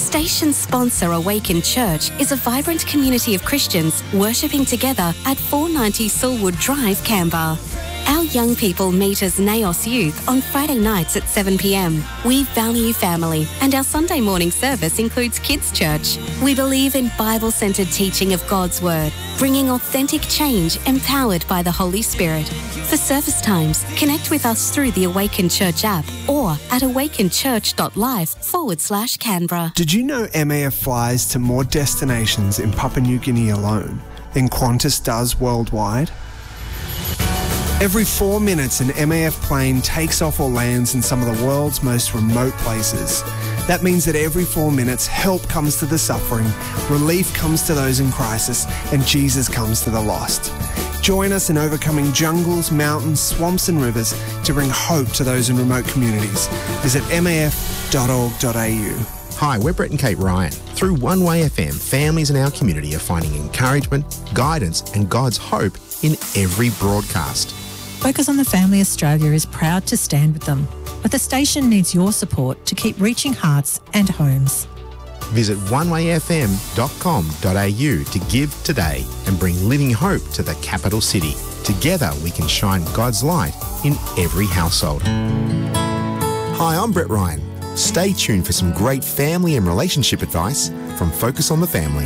Station sponsor Awaken Church is a vibrant community of Christians worshipping together at 490 Silwood Drive, Canberra. Our young people meet as Naos Youth on Friday nights at 7 p.m. We value family, and our Sunday morning service includes Kids Church. We believe in Bible-centered teaching of God's Word, bringing authentic change empowered by the Holy Spirit. For service times, connect with us through the Awaken Church app or at awakenchurch.live/Canberra. Did you know MAF flies to more destinations in Papua New Guinea alone than Qantas does worldwide? Every 4 minutes, an MAF plane takes off or lands in some of the world's most remote places. That means that every 4 minutes, help comes to the suffering, relief comes to those in crisis, and Jesus comes to the lost. Join us in overcoming jungles, mountains, swamps and rivers to bring hope to those in remote communities. Visit maf.org.au. Hi, we're Brett and Kate Ryan. Through One Way FM, families in our community are finding encouragement, guidance and God's hope in every broadcast. Focus on the Family Australia is proud to stand with them, but the station needs your support to keep reaching hearts and homes. Visit onewayfm.com.au to give today and bring living hope to the capital city. Together we can shine God's light in every household. Hi, I'm Brett Ryan. Stay tuned for some great family and relationship advice from Focus on the Family.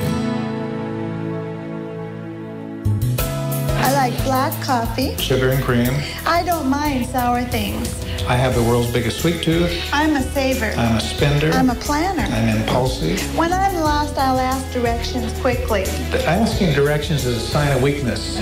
I like black coffee. Sugar and cream. I don't mind sour things. I have the world's biggest sweet tooth. I'm a saver. I'm a spender. I'm a planner. I'm impulsive. When I'm lost, I'll ask directions quickly. Asking directions is a sign of weakness.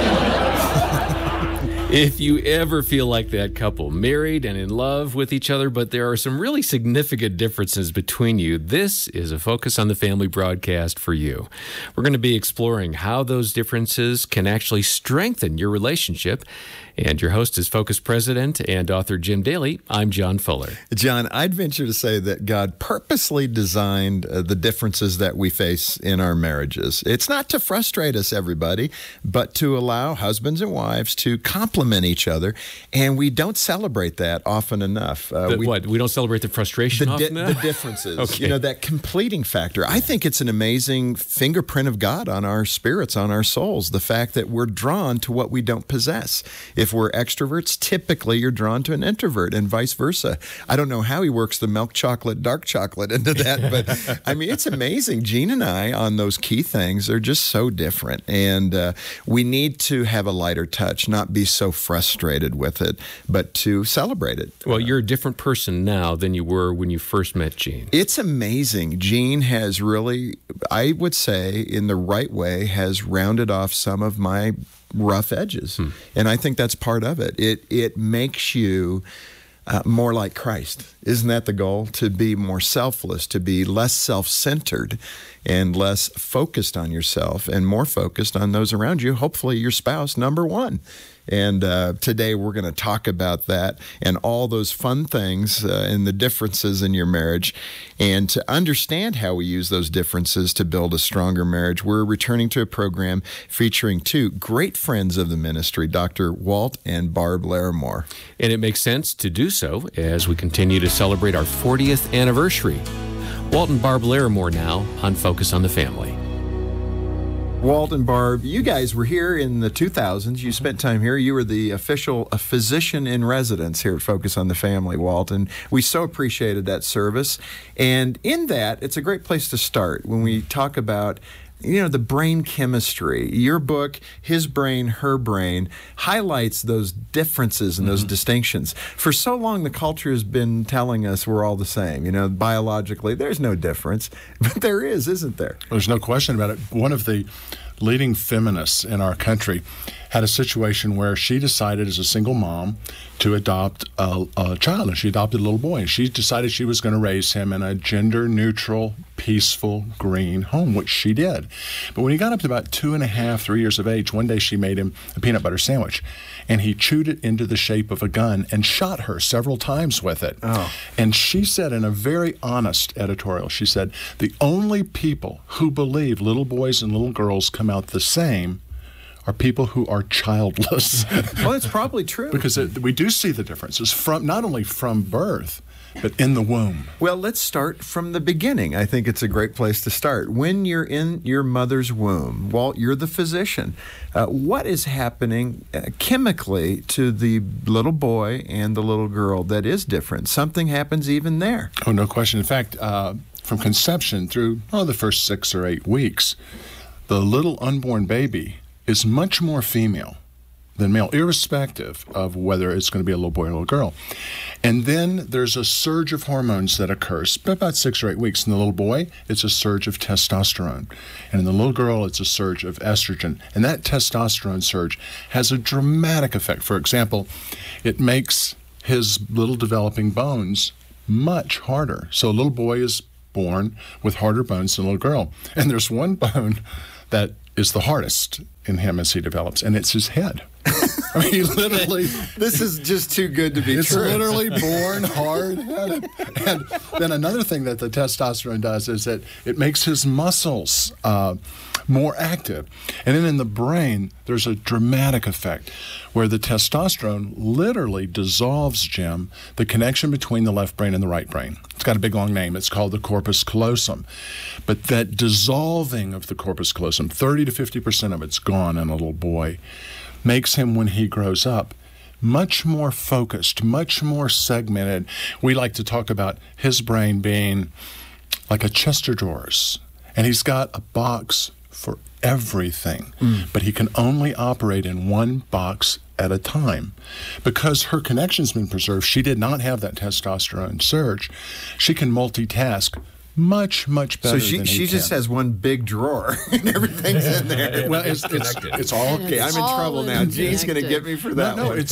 If you ever feel like that couple, married and in love with each other, but there are some really significant differences between you, this is a Focus on the Family broadcast for you. We're going to be exploring how those differences can actually strengthen your relationship. And your host is Focus President and author Jim Daly. I'm John Fuller. John, I'd venture to say that God purposely designed the differences that we face in our marriages. It's not to frustrate us, everybody, but to allow husbands and wives to complement each other. And we don't celebrate that often enough. We don't celebrate the frustration often enough? The differences. Okay. You know, that completing factor. I think it's an amazing fingerprint of God on our spirits, on our souls, the fact that we're drawn to what we don't possess. If we're extroverts, typically you're drawn to an introvert and vice versa. I don't know how he works the milk chocolate, dark chocolate into that, but I mean, it's amazing. Gene and I on those key things are just so different. And we need to have a lighter touch, not be so frustrated with it, but to celebrate it. Well, you're a different person now than you were when you first met Gene. It's amazing. Gene has really, I would say, in the right way, has rounded off some of my rough edges. And I think that's part of it. It makes you more like Christ. Isn't that the goal? To be more selfless, to be less self-centered and less focused on yourself and more focused on those around you, hopefully your spouse, number one. And today we're going to talk about that and all those fun things and the differences in your marriage. And to understand how we use those differences to build a stronger marriage, we're returning to a program featuring two great friends of the ministry, Dr. Walt and Barb Larimore. And it makes sense to do so as we continue to celebrate our 40th anniversary. Walt and Barb Larimore now on Focus on the Family. Walt and Barb, you guys were here in the 2000s. You spent time here. You were the official physician in residence here at Focus on the Family, Walt, and we so appreciated that service. And in that, it's a great place to start when we talk about the brain chemistry. Your book, His Brain, Her Brain, highlights those differences and those distinctions. For so long, the culture has been telling us we're all the same. Biologically, there's no difference. But there is, isn't there? There's no question about it. One of the leading feminists in our country had a situation where she decided as a single mom to adopt a child, and she adopted a little boy, and she decided she was going to raise him in a gender-neutral, peaceful, green home, which she did. But when he got up to about 2.5, 3 years of age, one day she made him a peanut butter sandwich, and he chewed it into the shape of a gun and shot her several times with it. Oh. And she said in a very honest editorial, she said, the only people who believe little boys and little girls come out the same are people who are childless. Well, it's probably true. Because we do see the differences from not only from birth, but in the womb. Well, let's start from the beginning. I think it's a great place to start. When you're in your mother's womb, Walt, you're the physician. What is happening chemically to the little boy and the little girl that is different? Something happens even there. Oh, no question. In fact, from conception through the first 6 or 8 weeks, the little unborn baby is much more female than male, irrespective of whether it's going to be a little boy or a little girl. And then there's a surge of hormones that occurs about 6 or 8 weeks. In the little boy, it's a surge of testosterone. And in the little girl, it's a surge of estrogen. And that testosterone surge has a dramatic effect. For example, it makes his little developing bones much harder. So a little boy is born with harder bones than a little girl. And there's one bone that is the hardest in him as he develops, and it's his head. I mean, he literally... This is just too good to be it's true. It's literally born hard-headed. And then another thing that the testosterone does is that it makes his muscles more active. And then in the brain, there's a dramatic effect where the testosterone literally dissolves, Jim, the connection between the left brain and the right brain. It's got a big, long name. It's called the corpus callosum. But that dissolving of the corpus callosum, 30 to 50% of it's gone in a little boy, makes him, when he grows up, much more focused, much more segmented. We like to talk about his brain being like a chest of drawers. And he's got a box for everything, but he can only operate in one box at a time. Because her connection's been preserved, she did not have that testosterone surge. She can multitask much, much better. So she just has one big drawer and everything's in there. Well, it's all okay. I'm in trouble now. Gene's going to get me for that. No,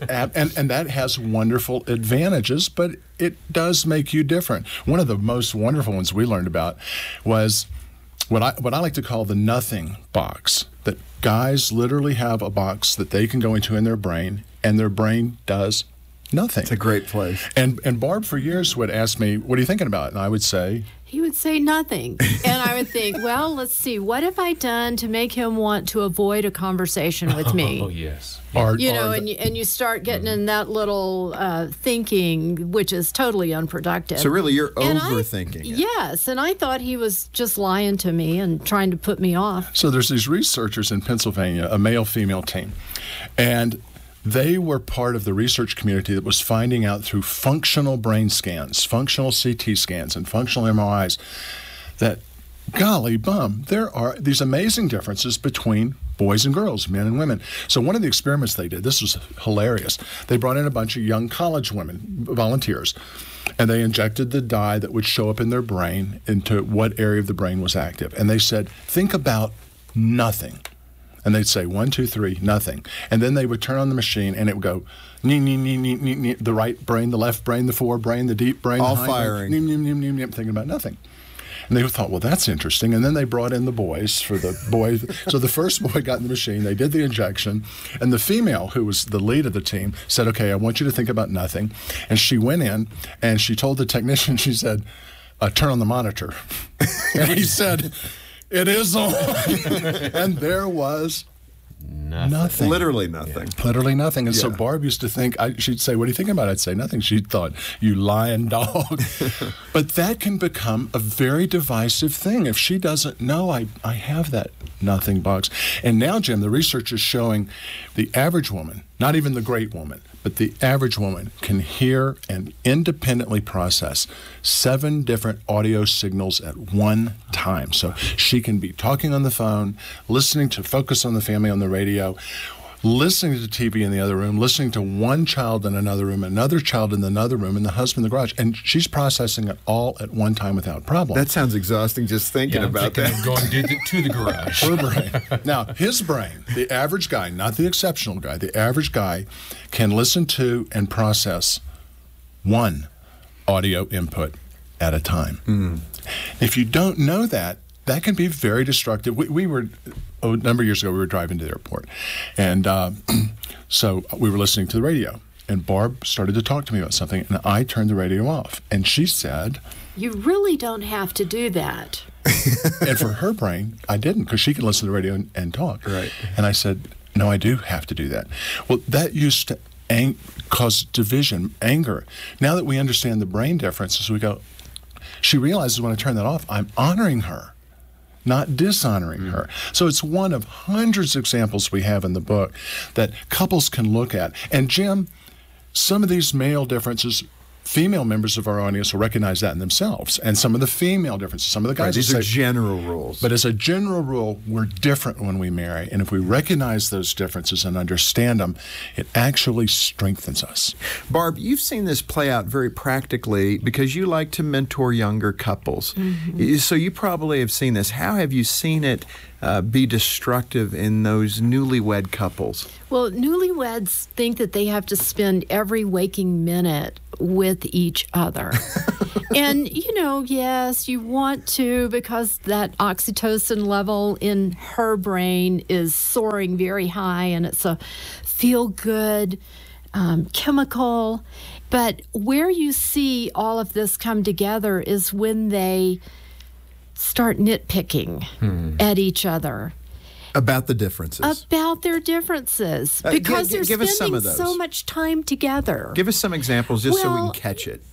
and that has wonderful advantages, but it does make you different. One of the most wonderful ones we learned about was what I like to call the nothing box. That guys literally have a box that they can go into in their brain, and their brain does nothing. It's a great place. And Barb for years would ask me, "What are you thinking about?" And I would say, he would say nothing. And I would think, well, let's see, what have I done to make him want to avoid a conversation with me? Oh, yes. And you start getting in that little thinking, which is totally unproductive. So really, you're overthinking it. Yes, and I thought he was just lying to me and trying to put me off. So there's these researchers in Pennsylvania, a male-female team, and they were part of the research community that was finding out through functional brain scans, functional CT scans, and functional MRIs that, golly bum, there are these amazing differences between boys and girls, men and women. So one of the experiments they did, this was hilarious, they brought in a bunch of young college women, volunteers, and they injected the dye that would show up in their brain into what area of the brain was active. And they said, think about nothing. And they'd say, 1, 2, 3, nothing. And then they would turn on the machine, and it would go, the right brain, the left brain, the forebrain, the deep brain. All firing. Thinking about nothing. And they thought, well, that's interesting. And then they brought in the boys for the boys. So the first boy got in the machine. They did the injection. And the female, who was the lead of the team, said, okay, I want you to think about nothing. And she went in, and she told the technician, she said, turn on the monitor. And he said, it is on. And there was nothing. Literally nothing. Yeah. Literally nothing. And so Barb used to think, she'd say, what are you thinking about? I'd say nothing. She thought, you lying dog. But that can become a very divisive thing. If she doesn't know, I have that nothing box. And now, Jim, the research is showing the average woman, not even the great woman, but the average woman can hear and independently process 7 different audio signals at one time. So she can be talking on the phone, listening to Focus on the Family on the radio, listening to TV in the other room, listening to one child in another room, another child in another room, and the husband in the garage. And she's processing it all at one time without problem. That sounds exhausting just thinking about that. Going to the garage. Her brain. Now, his brain, the average guy, not the exceptional guy, the average guy can listen to and process 1 audio input at a time. If you don't know that, that can be very destructive. We were, a number of years ago, we were driving to the airport. And so we were listening to the radio. And Barb started to talk to me about something. And I turned the radio off. And she said, you really don't have to do that. And for her brain, I didn't, because she can listen to the radio and talk. Right. And I said, no, I do have to do that. Well, that used to cause division, anger. Now that we understand the brain differences, we go, she realizes when I turn that off, I'm honoring her, not dishonoring her. So it's one of hundreds of examples we have in the book that couples can look at. And Jim, some of these male differences, female members of our audience will recognize that in themselves. And some of the female differences, some of the guys these will are say, general rules. But as a general rule, we're different when we marry. And if we recognize those differences and understand them, it actually strengthens us. Barb, you've seen this play out very practically because you like to mentor younger couples. So you probably have seen this. How have you seen it be destructive in those newlywed couples? Well, newlyweds think that they have to spend every waking minute with each other. And, yes, you want to, because that oxytocin level in her brain is soaring very high, and it's a feel-good chemical. But where you see all of this come together is when they start nitpicking at each other. About the differences. About their differences. Because they're give us some spending of those. so much time together. Give us some examples just so we can catch it.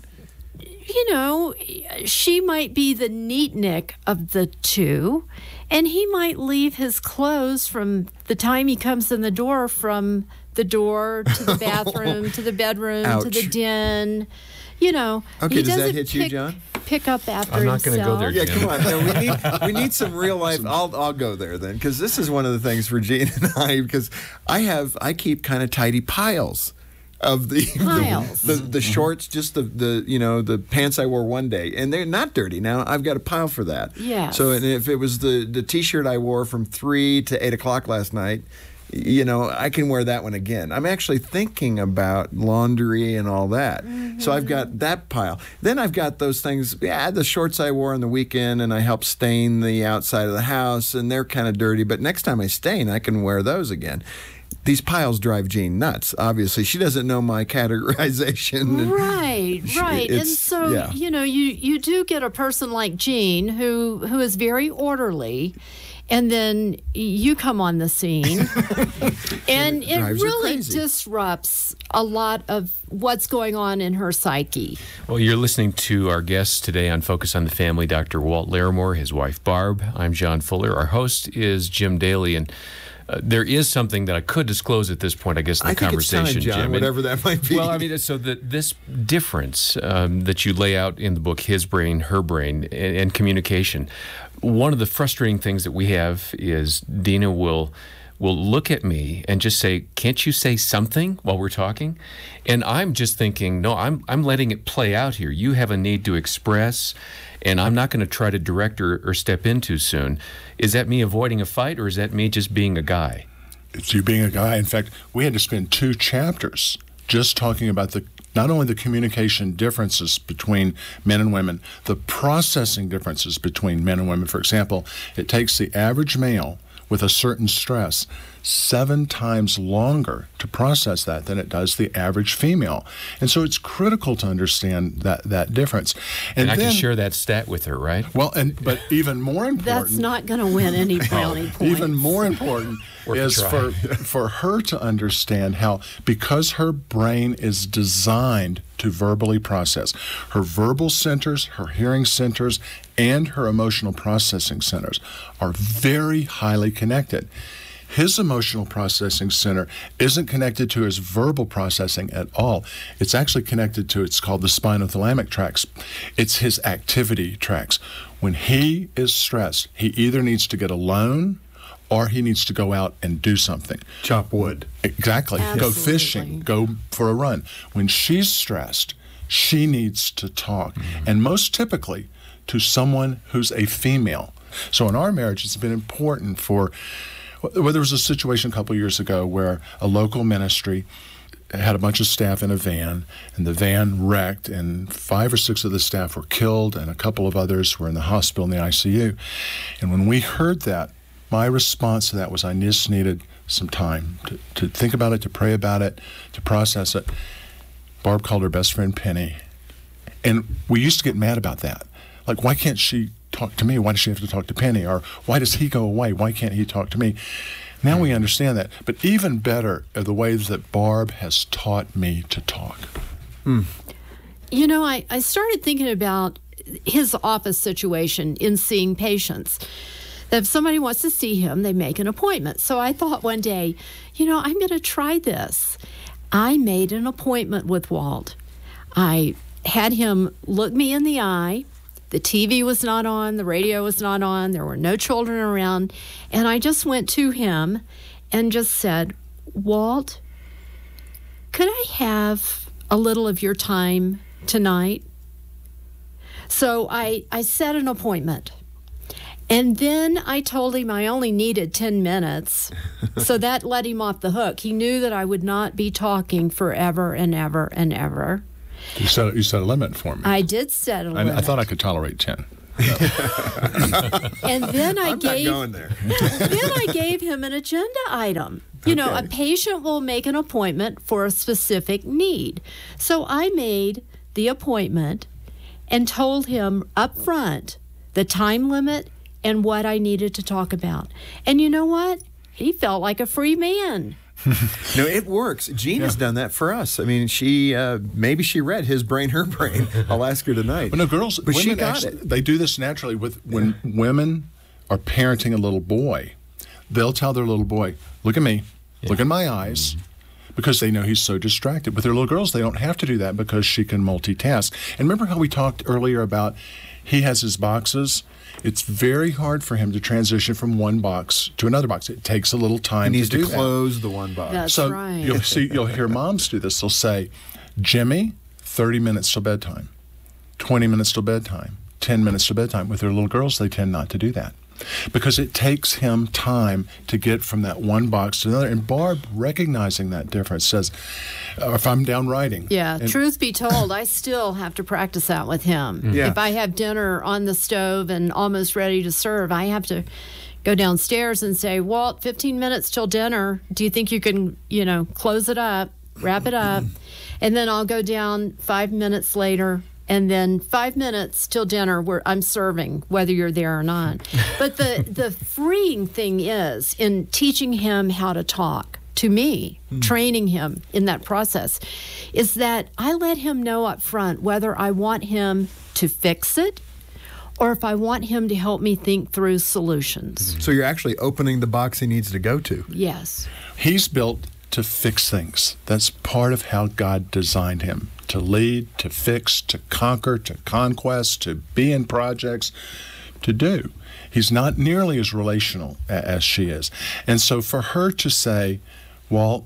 She might be the neatnik of the two, and he might leave his clothes from the time he comes in the door from the door to the bathroom, to the bedroom, to the den. Okay, he does that doesn't hit you, John? Pick up after I'm not himself. going to go there, Yeah, Jim. come on. No, we need some real life. I'll go there then, because this is one of the things for Gene and I, because I keep kind of tidy piles of the shorts, just the pants I wore one day, and they're not dirty. Now I've got a pile for that. Yeah. So and if it was the T-shirt I wore from 3 to 8 o'clock last night, I can wear that one again. I'm actually thinking about laundry and all that. So I've got that pile. Then I've got those things, the shorts I wore on the weekend, and I help stain the outside of the house, and they're kind of dirty. But next time I stain, I can wear those again. These piles drive Jean nuts, obviously. She doesn't know my categorization. Right. And so, you do get a person like Jean who is very orderly. And then you come on the scene, and it really disrupts a lot of what's going on in her psyche. Well, you're listening to our guests today on Focus on the Family, Dr. Walt Larimore, his wife Barb. I'm John Fuller. Our host is Jim Daly, and there is something that I could disclose at this point, I guess, in the conversation, it's time, John, Jim. whatever that might be. Well, so this difference that you lay out in the book, his brain, her brain, and communication. One of the frustrating things that we have is Dina will look at me and just say, "Can't you say something while we're talking?" And I'm just thinking, no, I'm letting it play out here. You have a need to express, and I'm not going to try to direct or step in too soon. Is that me avoiding a fight, or is that me just being a guy? It's you being a guy. In fact, we had to spend 2 chapters just talking about not only the communication differences between men and women, the processing differences between men and women. For example, it takes the average male with a certain stress 7 times longer to process that than it does the average female. And so it's critical to understand that difference. And I can share that stat with her, right? Well, but even more important... That's not going to win any brownie points. Even more important is for her to understand how, because her brain is designed to verbally process, her verbal centers, her hearing centers, and her emotional processing centers are very highly connected. His emotional processing center isn't connected to his verbal processing at all. It's actually connected to, it's called the spinothalamic tracts. It's his activity tracts. When he is stressed, he either needs to get alone or he needs to go out and do something. Chop wood. Exactly. Absolutely. Go fishing, go for a run. When she's stressed, she needs to talk. And most typically to someone who's a female. So in our marriage, it's been important there was a situation a couple years ago where a local ministry had a bunch of staff in a van, and the van wrecked, and 5 or 6 of the staff were killed, and a couple of others were in the hospital in the ICU. And when we heard that, my response to that was I just needed some time to think about it, to pray about it, to process it. Barb called her best friend Penny, and we used to get mad about that. Like, why can't she talk to me? Why does she have to talk to Penny? Or why does he go away? Why can't he talk to me? Now we understand that. But even better are the ways that Barb has taught me to talk. You know, I started thinking about his office situation in seeing patients. That if somebody wants to see him, they make an appointment. So I thought one day, you know, I'm going to try this. I made an appointment with Walt. I had him look me in the eye. The TV was not on, the radio was not on, there were no children around. And I just went to him and just said, Walt, could I have a little of your time tonight? So I set an appointment. And then I told him I only needed 10 minutes. So that let him off the hook. He knew that I would not be talking forever and ever and ever. You set a limit for me. I did set a limit. I thought I could tolerate 10. And then I'm not going there. Then I gave him an agenda item. You know, a patient will make an appointment for a specific need. So I made the appointment and told him up front the time limit and what I needed to talk about. And you know what? He felt like a free man. No, it works. Jean has done that for us. I mean, maybe she read His Brain, Her Brain. I'll ask her tonight. But no, women she got it. They do this naturally when women are parenting a little boy. They'll tell their little boy, look at me, look in my eyes, because they know he's so distracted. With their little girls, they don't have to do that because she can multitask. And remember how we talked earlier about he has his boxes? It's very hard for him to transition from one box to another box. It takes a little time to do that. He do needs to close the one box. That's so right. You'll hear moms do this. They'll say, Jimmy, 30 minutes till bedtime, 20 minutes till bedtime, 10 minutes till bedtime. With their little girls, they tend not to do that because it takes him time to get from that one box to another. And Barb, recognizing that difference, says, if I'm down writing. Yeah, truth be told, I still have to practice that with him. Yeah. If I have dinner on the stove and almost ready to serve, I have to go downstairs and say, Walt, 15 minutes till dinner. Do you think you can, close it up, wrap it up? And then I'll go down 5 minutes later. And then 5 minutes till dinner where I'm serving, whether you're there or not. But the freeing thing is in teaching him how to talk to me, training him in that process, is that I let him know up front whether I want him to fix it or if I want him to help me think through solutions. So you're actually opening the box he needs to go to. Yes. He's built to fix things. That's part of how God designed him. To lead, to fix, to conquer, to conquest, to be in projects, to do. He's not nearly as relational as she is. And so for her to say, Walt,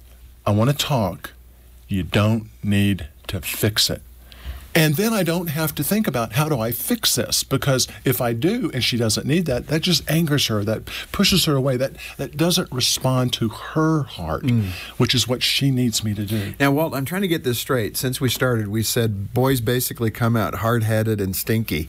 I want to talk, you don't need to fix it. And then I don't have to think about how do I fix this? Because if I do and she doesn't need that, that just angers her, that pushes her away, that doesn't respond to her heart, which is what she needs me to do. Now, Walt, I'm trying to get this straight. Since we started, we said boys basically come out hard-headed and stinky.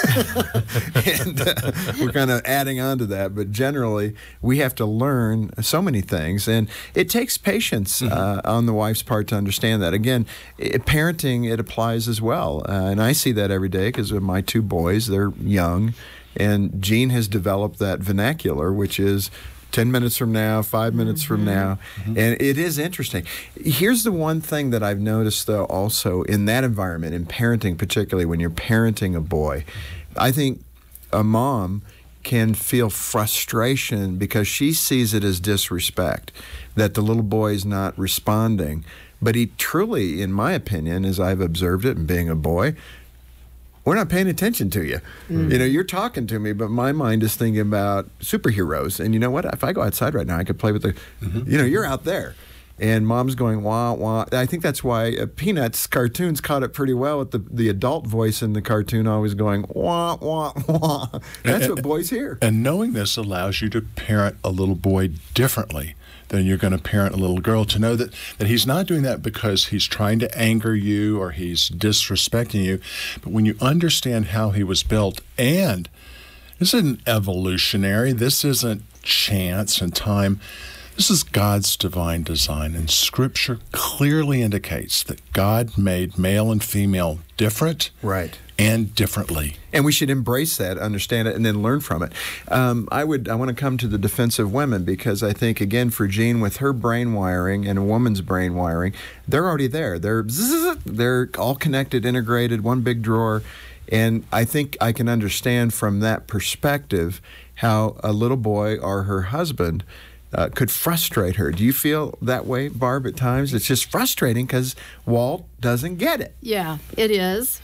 And we're kind of adding on to that. But generally, we have to learn so many things. And it takes patience on the wife's part to understand that. Again, parenting, it applies as well. And I see that every day because of my two boys. They're young. And Jean has developed that vernacular, which is 10 minutes from now, 5 minutes from now. And it is interesting. Here's the one thing that I've noticed, though, also in that environment, in parenting, particularly when you're parenting a boy, I think a mom can feel frustration because she sees it as disrespect, that the little boy is not responding. But he truly, in my opinion, as I've observed it and being a boy, we're not paying attention to you. You're talking to me, but my mind is thinking about superheroes. And you know what? If I go outside right now, I could play with you're out there. And mom's going, wah, wah. I think that's why Peanuts cartoons caught it pretty well with the adult voice in the cartoon always going, wah, wah, wah. That's what boys hear. And knowing this allows you to parent a little boy differently than you're going to parent a little girl, to know that he's not doing that because he's trying to anger you or he's disrespecting you. But when you understand how he was built, and this isn't evolutionary, this isn't chance and time, This is God's divine design, and Scripture clearly indicates that God made male and female different, right, and differently. And we should embrace that, understand it, and then learn from it. I want to come to the defense of women, because I think, again, for Jean, with her brain wiring and a woman's brain wiring, they're already there. They're all connected, integrated, one big drawer. And I think I can understand from that perspective how a little boy or her husband could frustrate her. Do you feel that way, Barb, at times? It's just frustrating because Walt doesn't get it. Yeah, it is.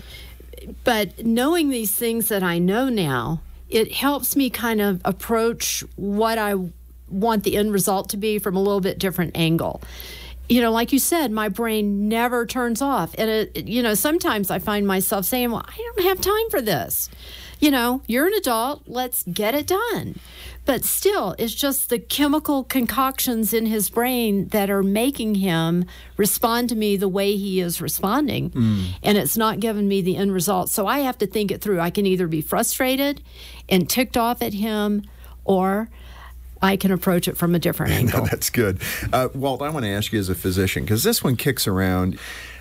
But knowing these things that I know now, it helps me kind of approach what I want the end result to be from a little bit different angle. You know, like you said, my brain never turns off. And, sometimes I find myself saying, well, I don't have time for this. You're an adult, let's get it done. But still, it's just the chemical concoctions in his brain that are making him respond to me the way he is responding. And it's not giving me the end result. So I have to think it through. I can either be frustrated and ticked off at him, or I can approach it from a different angle. No, that's good. Walt, I want to ask you as a physician, because this one kicks around.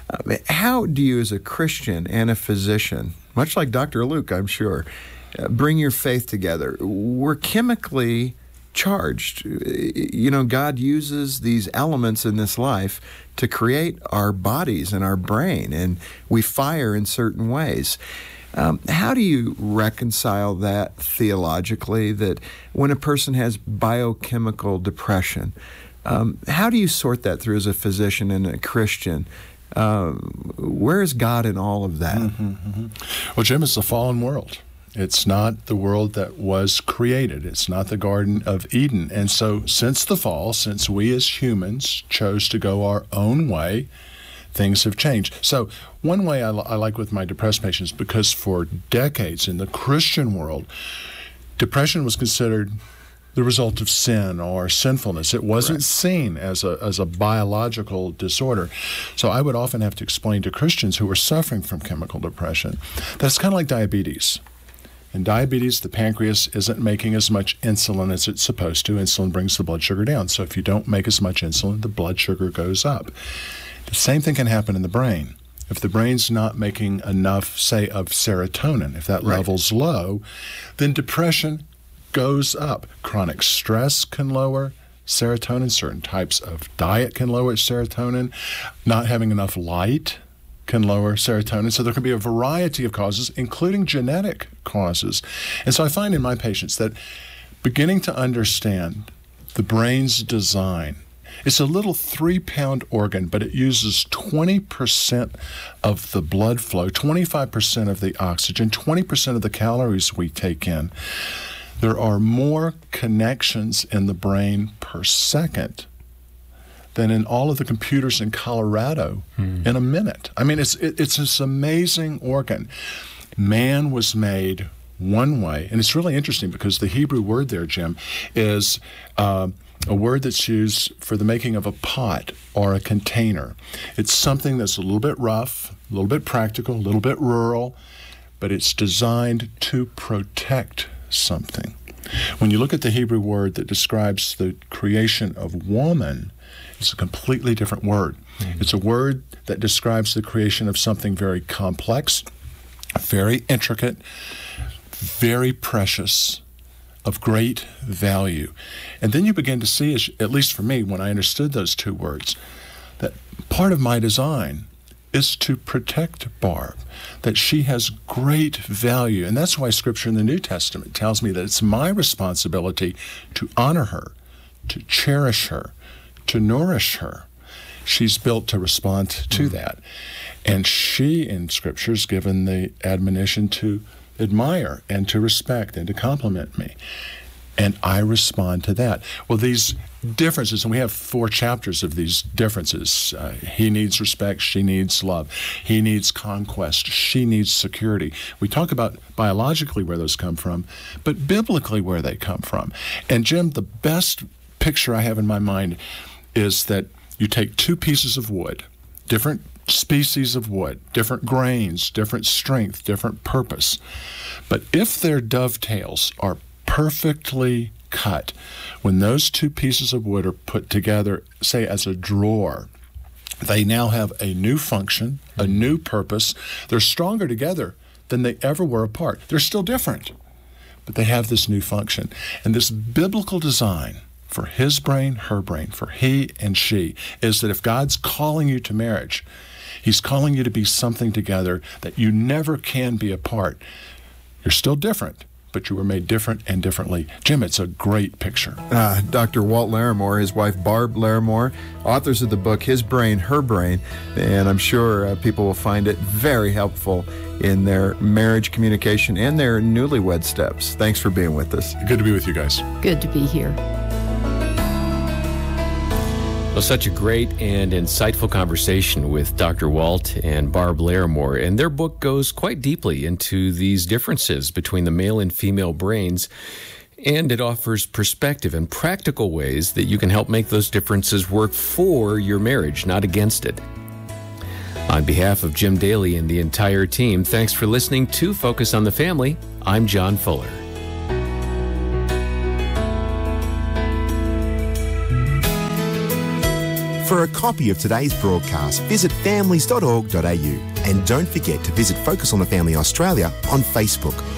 How do you, as a Christian and a physician, much like Dr. Luke, I'm sure, bring your faith together? We're chemically charged. God uses these elements in this life to create our bodies and our brain, and we fire in certain ways. How do you reconcile that theologically, that when a person has biochemical depression, how do you sort that through as a physician and a Christian? Where is God in all of that? Well, Jim, it's a fallen world. It's not the world that was created. It's not the Garden of Eden. And so since the fall, since we as humans chose to go our own way, things have changed. So one way I like with my depressed patients, because for decades in the Christian world, depression was considered the result of sin or sinfulness. It wasn't seen as a biological disorder. So I would often have to explain to Christians who were suffering from chemical depression that it's kind of like diabetes. In diabetes, the pancreas isn't making as much insulin as it's supposed to. Insulin brings the blood sugar down. So if you don't make as much insulin, the blood sugar goes up. The same thing can happen in the brain. If the brain's not making enough, say, of serotonin, if that level's low, then depression goes up. Chronic stress can lower serotonin. Certain types of diet can lower serotonin. Not having enough light can lower serotonin. So there can be a variety of causes, including genetic causes. And so I find in my patients that beginning to understand the brain's design, it's a little 3-pound organ, but it uses 20% of the blood flow, 25% of the oxygen, 20% of the calories we take in. There are more connections in the brain per second than in all of the computers in Colorado in a minute. I mean, it's this amazing organ. Man was made one way, and it's really interesting because the Hebrew word there, Jim, is a word that's used for the making of a pot or a container. It's something that's a little bit rough, a little bit practical, a little bit rural, but it's designed to protect something. When you look at the Hebrew word that describes the creation of woman, it's a completely different word. It's a word that describes the creation of something very complex, very intricate, very precious, of great value. And then you begin to see, at least for me, when I understood those two words, that part of my design is to protect Barb, that she has great value. And that's why Scripture in the New Testament tells me that it's my responsibility to honor her, to cherish her, to nourish her. She's built to respond to that. And she, in Scripture, is given the admonition to admire and to respect and to compliment me. And I respond to that. Well, these differences, and we have 4 chapters of these differences. He needs respect, she needs love. He needs conquest, she needs security. We talk about biologically where those come from, but biblically where they come from. And Jim, the best picture I have in my mind is that you take 2 pieces of wood, different species of wood, different grains, different strength, different purpose. But if their dovetails are perfectly cut, when those two pieces of wood are put together, say as a drawer, they now have a new function, a new purpose. They're stronger together than they ever were apart. They're still different, but they have this new function. And this biblical design for his brain, her brain, for he and she, is that if God's calling you to marriage, he's calling you to be something together that you never can be apart. You're still different, but you were made different and differently. Jim, it's a great picture. Dr. Walt Larimore, his wife Barb Larimore, authors of the book His Brain, Her Brain, and I'm sure people will find it very helpful in their marriage communication and their newlywed steps. Thanks for being with us. Good to be with you guys. Good to be here. Well, such a great and insightful conversation with Dr. Walt and Barb Larimore, and their book goes quite deeply into these differences between the male and female brains, and it offers perspective and practical ways that you can help make those differences work for your marriage, not against it. On behalf of Jim Daly and the entire team, thanks for listening to Focus on the Family. I'm John Fuller. For a copy of today's broadcast, visit families.org.au and don't forget to visit Focus on the Family Australia on Facebook.